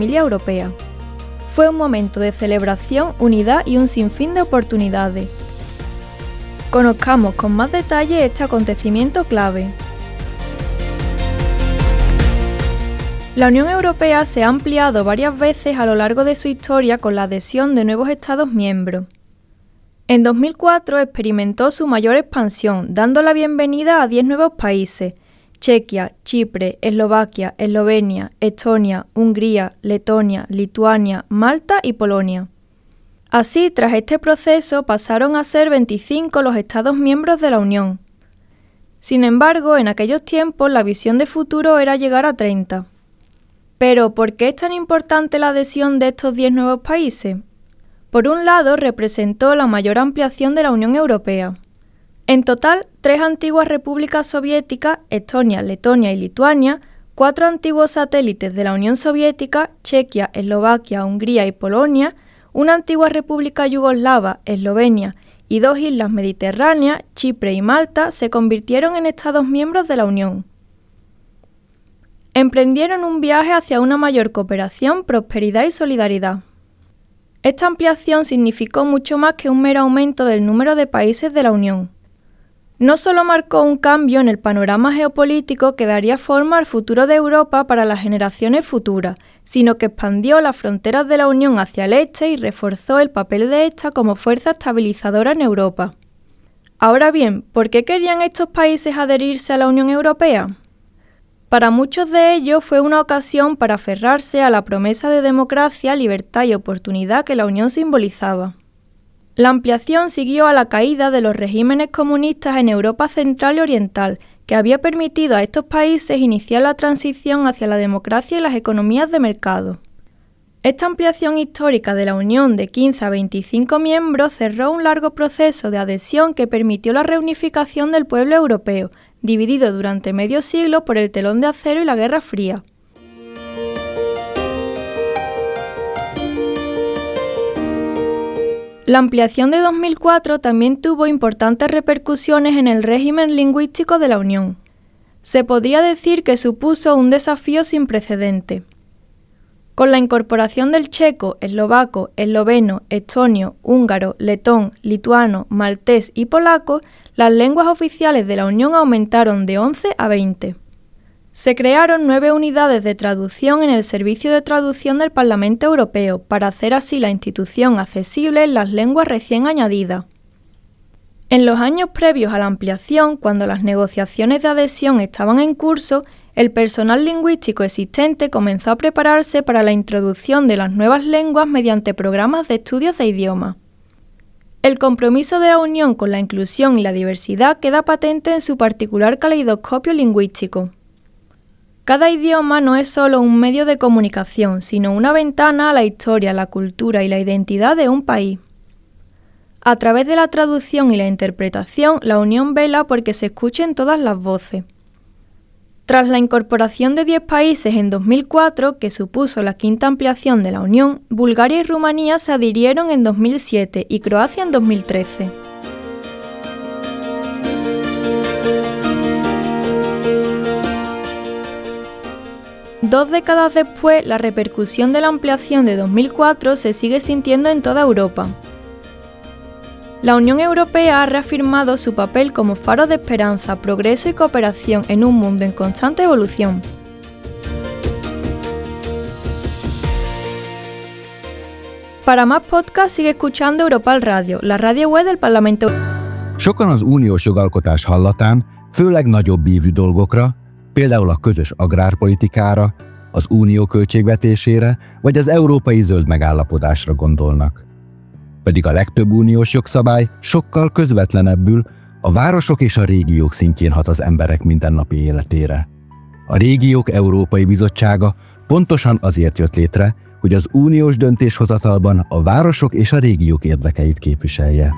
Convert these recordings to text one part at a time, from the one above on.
familia europea. Fue un momento de celebración, unidad y un sinfín de oportunidades. Conozcamos con más detalle este acontecimiento clave. La Unión Europea se ha ampliado varias veces a lo largo de su historia con la adhesión de nuevos Estados miembros. En 2004 experimentó su mayor expansión, dando la bienvenida a 10 nuevos países: Chequia, Chipre, Eslovaquia, Eslovenia, Estonia, Hungría, Letonia, Lituania, Malta y Polonia. Así, tras este proceso, pasaron a ser 25 los Estados miembros de la Unión. Sin embargo, en aquellos tiempos la visión de futuro era llegar a 30. Pero, ¿por qué es tan importante la adhesión de estos 10 nuevos países? Por un lado, representó la mayor ampliación de la Unión Europea. En total, 3 antiguas repúblicas soviéticas, Estonia, Letonia y Lituania, 4 antiguos satélites de la Unión Soviética, Chequia, Eslovaquia, Hungría y Polonia, una antigua república yugoslava, Eslovenia, y 2 islas mediterráneas, Chipre y Malta, se convirtieron en Estados miembros de la Unión. Emprendieron un viaje hacia una mayor cooperación, prosperidad y solidaridad. Esta ampliación significó mucho más que un mero aumento del número de países de la Unión. No solo marcó un cambio en el panorama geopolítico que daría forma al futuro de Europa para las generaciones futuras, sino que expandió las fronteras de la Unión hacia el este y reforzó el papel de esta como fuerza estabilizadora en Europa. Ahora bien, ¿por qué querían estos países adherirse a la Unión Europea? Para muchos de ellos fue una ocasión para aferrarse a la promesa de democracia, libertad y oportunidad que la Unión simbolizaba. La ampliación siguió a la caída de los regímenes comunistas en Europa Central y Oriental, que había permitido a estos países iniciar la transición hacia la democracia y las economías de mercado. Esta ampliación histórica de la Unión de 15 a 25 miembros cerró un largo proceso de adhesión que permitió la reunificación del pueblo europeo, dividido durante medio siglo por el telón de acero y la Guerra Fría. La ampliación de 2004 también tuvo importantes repercusiones en el régimen lingüístico de la Unión. Se podría decir que supuso un desafío sin precedente. Con la incorporación del checo, eslovaco, esloveno, estonio, húngaro, letón, lituano, maltés y polaco, las lenguas oficiales de la Unión aumentaron de 11 a 20. Se crearon 9 unidades de traducción en el Servicio de Traducción del Parlamento Europeo para hacer así la institución accesible en las lenguas recién añadidas. En los años previos a la ampliación, cuando las negociaciones de adhesión estaban en curso, el personal lingüístico existente comenzó a prepararse para la introducción de las nuevas lenguas mediante programas de estudios de idioma. El compromiso de la Unión con la inclusión y la diversidad queda patente en su particular caleidoscopio lingüístico. Cada idioma no es solo un medio de comunicación, sino una ventana a la historia, la cultura y la identidad de un país. A través de la traducción y la interpretación, la Unión vela porque se escuchen todas las voces. Tras la incorporación de 10 países en 2004, que supuso la quinta ampliación de la Unión, Bulgaria y Rumanía se adhirieron en 2007 y Croacia en 2013. Dos décadas después, la repercusión de la ampliación de 2004 se sigue sintiendo en toda Europa. La Unión Europea ha reafirmado su papel como faro de esperanza, progreso y cooperación en un mundo en constante evolución. Para más podcasts sigue escuchando Europal Radio, la radio web del Parlamento. Sokan az uniós jogalkotás hallatán, főleg nagyobb ívű dolgokra, például a közös agrárpolitikára, az unió költségvetésére vagy az európai zöld megállapodásra gondolnak. Pedig a legtöbb uniós jogszabály sokkal közvetlenebbül a városok és a régiók szintjén hat az emberek mindennapi életére. A Régiók Európai Bizottsága pontosan azért jött létre, hogy az uniós döntéshozatalban a városok és a régiók érdekeit képviselje.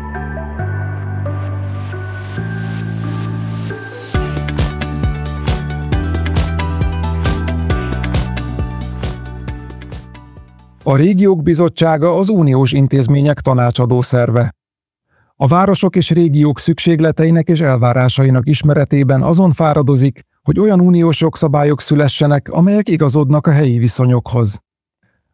A Régiók Bizottsága az uniós intézmények tanácsadó szerve. A városok és régiók szükségleteinek és elvárásainak ismeretében azon fáradozik, hogy olyan uniós jogszabályok szülessenek, amelyek igazodnak a helyi viszonyokhoz.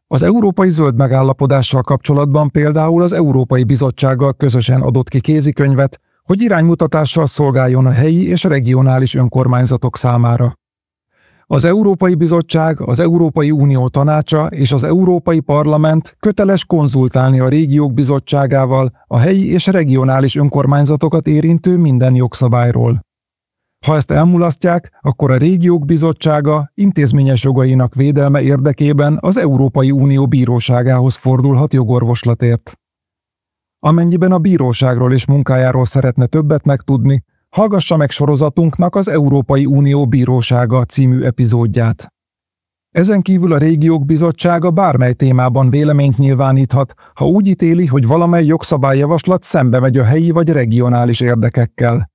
Az Európai Zöld Megállapodással kapcsolatban például az Európai Bizottsággal közösen adott ki kézikönyvet, hogy iránymutatással szolgáljon a helyi és regionális önkormányzatok számára. Az Európai Bizottság, az Európai Unió Tanácsa és az Európai Parlament köteles konzultálni a Régiók Bizottságával a helyi és regionális önkormányzatokat érintő minden jogszabályról. Ha ezt elmulasztják, akkor a Régiók Bizottsága intézményes jogainak védelme érdekében az Európai Unió Bíróságához fordulhat jogorvoslatért. Amennyiben a bíróságról és munkájáról szeretne többet megtudni, hallgassa meg sorozatunknak az Európai Unió Bírósága című epizódját. Ezen kívül a Régiók Bizottsága bármely témában véleményt nyilváníthat, ha úgy ítéli, hogy valamely jogszabályjavaslat szembe megy a helyi vagy regionális érdekekkel.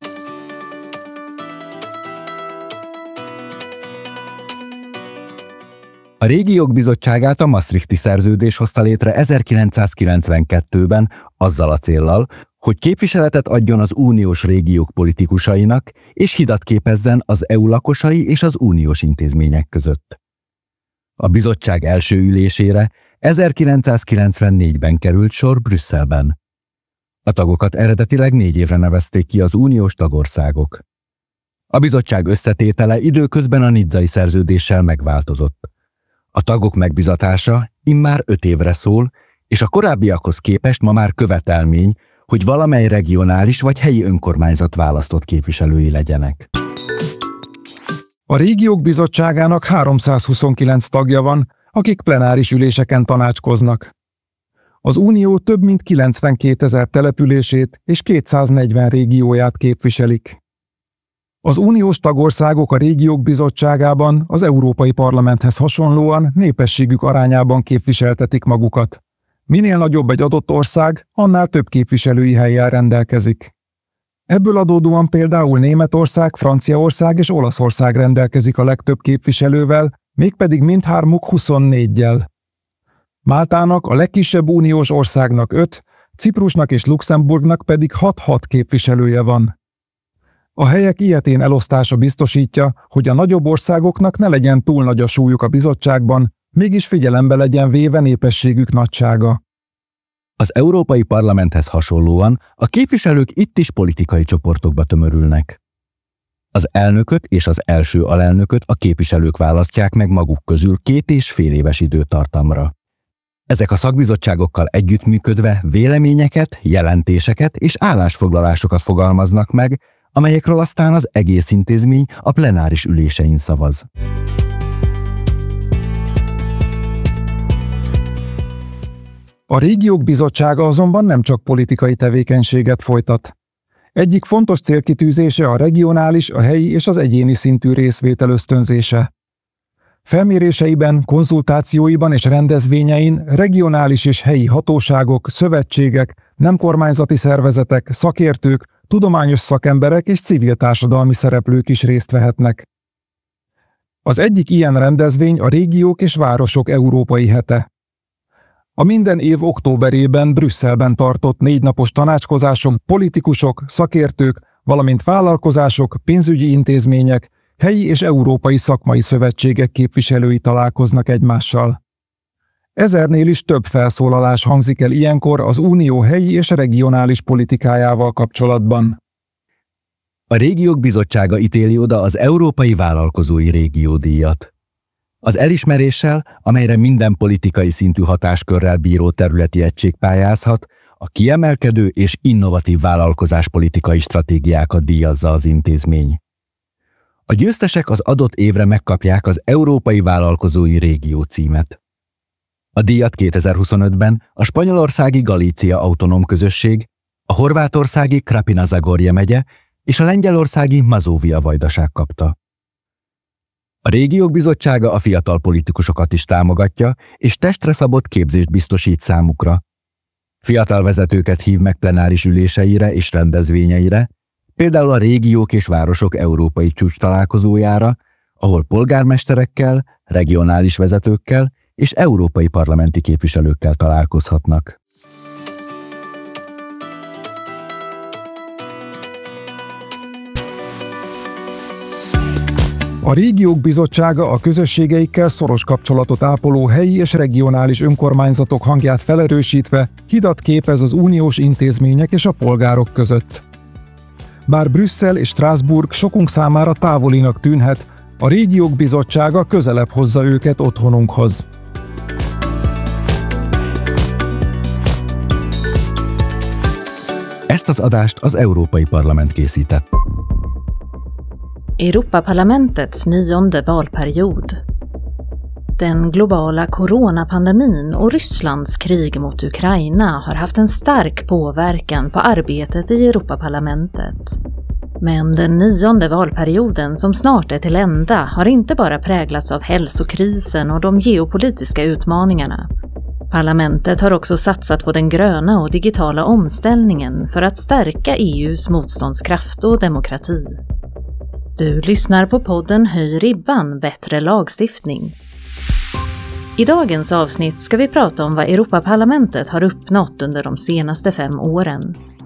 A Régiók Bizottságát a Maastrichti Szerződés hozta létre 1992-ben azzal a céllal, hogy képviseletet adjon az uniós régiók politikusainak, és hidat képezzen az EU lakosai és az uniós intézmények között. A bizottság első ülésére 1994-ben került sor Brüsszelben. A tagokat eredetileg 4 évre nevezték ki az uniós tagországok. A bizottság összetétele időközben a Nizzai Szerződéssel megváltozott. A tagok megbizatása immár 5 évre szól, és a korábbiakhoz képest ma már követelmény, hogy valamely regionális vagy helyi önkormányzat választott képviselői legyenek. A Régiók Bizottságának 329 tagja van, akik plenáris üléseken tanácskoznak. Az Unió több mint 92 000 települését és 240 régióját képviselik. Az uniós tagországok a Régiók Bizottságában az Európai Parlamenthez hasonlóan népességük arányában képviseltetik magukat. Minél nagyobb egy adott ország, annál több képviselői hellyel rendelkezik. Ebből adódóan például Németország, Franciaország és Olaszország rendelkezik a legtöbb képviselővel, mégpedig mindhármuk 24-jel. Máltának, a legkisebb uniós országnak 5, Ciprusnak és Luxemburgnak pedig 6-6 képviselője van. A helyek ilyetén elosztása biztosítja, hogy a nagyobb országoknak ne legyen túl nagy a súlyuk a bizottságban, mégis figyelembe legyen véve népességük nagysága. Az Európai Parlamenthez hasonlóan a képviselők itt is politikai csoportokba tömörülnek. Az elnököt és az első alelnököt a képviselők választják meg maguk közül 2,5 éves időtartamra. Ezek a szakbizottságokkal együttműködve véleményeket, jelentéseket és állásfoglalásokat fogalmaznak meg, amelyekről aztán az egész intézmény a plenáris ülésein szavaz. A Régiók Bizottsága azonban nem csak politikai tevékenységet folytat. Egyik fontos célkitűzése a regionális, a helyi és az egyéni szintű részvétel ösztönzése. Felméréseiben, konzultációiban és rendezvényein regionális és helyi hatóságok, szövetségek, nem kormányzati szervezetek, szakértők, tudományos szakemberek és civil társadalmi szereplők is részt vehetnek. Az egyik ilyen rendezvény a Régiók és Városok Európai Hete. A minden év októberében Brüsszelben tartott 4 napos tanácskozáson politikusok, szakértők, valamint vállalkozások, pénzügyi intézmények, helyi és európai szakmai szövetségek képviselői találkoznak egymással. 1000-nél is több felszólalás hangzik el ilyenkor az Unió helyi és regionális politikájával kapcsolatban. A Régiók Bizottsága ítéli oda az Európai Vállalkozói Régiódíjat. Az elismeréssel, amelyre minden politikai szintű hatáskörrel bíró területi egység pályázhat, a kiemelkedő és innovatív vállalkozáspolitikai stratégiákat díjazza az intézmény. A győztesek az adott évre megkapják az Európai Vállalkozói Régió címet. A díjat 2025-ben a spanyolországi Galícia autonóm közösség, a horvátországi Krapina-Zagorje megye és a lengyelországi Mazóvia vajdaság kapta. A Régiók Bizottsága a fiatal politikusokat is támogatja, és testre szabott képzést biztosít számukra. Fiatal vezetőket hív meg plenáris üléseire és rendezvényeire, például a Régiók és Városok Európai Csúcs találkozójára, ahol polgármesterekkel, regionális vezetőkkel és európai parlamenti képviselőkkel találkozhatnak. A Régiók Bizottsága a közösségeikkel szoros kapcsolatot ápoló helyi és regionális önkormányzatok hangját felerősítve hidat képez az uniós intézmények és a polgárok között. Bár Brüsszel és Strasbourg sokunk számára távolinak tűnhet, a Régiók Bizottsága közelebb hozza őket otthonunkhoz. Ezt az adást az Európai Parlament készített. Europaparlamentets 9:e valperiod. Den globala coronapandemin och Rysslands krig mot Ukraina har haft en stark påverkan på arbetet i Europaparlamentet. Men den 9:e valperioden som snart är till ända har inte bara präglats av hälsokrisen och de geopolitiska utmaningarna. Parlamentet har också satsat på den gröna och digitala omställningen för att stärka EUs motståndskraft och demokrati. Du lyssnar på podden Höj ribban, bättre lagstiftning. I dagens avsnitt ska vi prata om vad Europaparlamentet har uppnått under de senaste 5 åren.